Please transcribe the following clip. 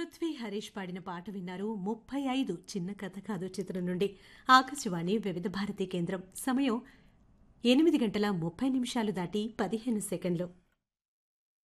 పృథ్వీ హరీష్ పాడిన పాట విన్నారు. 35 చిన్న కథ కాదు చిత్రం నుండి. ఆకాశవాణి వివిధ భారతి కేంద్రం. సమయం 8 గంటల 30 నిమిషాలు దాటి 15 సెకండ్లు.